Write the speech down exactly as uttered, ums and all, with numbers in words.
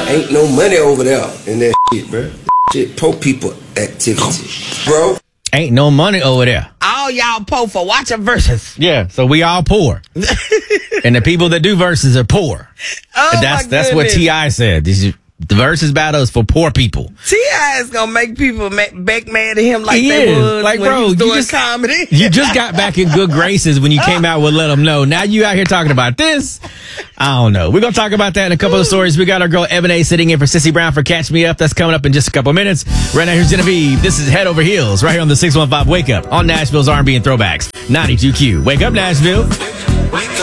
Ain't no money over there in that shit, bro. Shit, poor people activity, bro. Ain't no money over there. All y'all poor for watching verses. Yeah, so we all poor. And the people that do verses are poor. Oh, and that's my that's what goodness. T I said. This is, the verses battle is for poor people. T I is gonna make people ma- back mad at him like He they is. would Like, when bro, he was you doing just- comedy. You just got back in good graces when you came out with Let Them Know. Now you out here talking about this. I don't know. We're going to talk about that in a couple of stories. We got our girl Ebony sitting in for Sissy Brown for Catch Me Up. That's coming up in just a couple of minutes. Right now, here's Genevieve. This is Head Over Heels right here on the six one five Wake Up on Nashville's R and B and Throwbacks. ninety-two Q. Wake up, Nashville. Wake up.